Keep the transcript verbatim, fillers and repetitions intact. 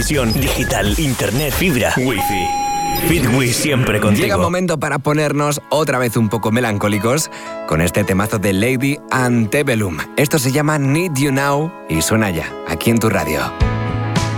televisión, digital, internet, fibra, wifi. Fitwi siempre contigo. Llega un momento para ponernos otra vez un poco melancólicos con este temazo de Lady Antebellum. Esto se llama Need You Now y suena ya, aquí en tu radio.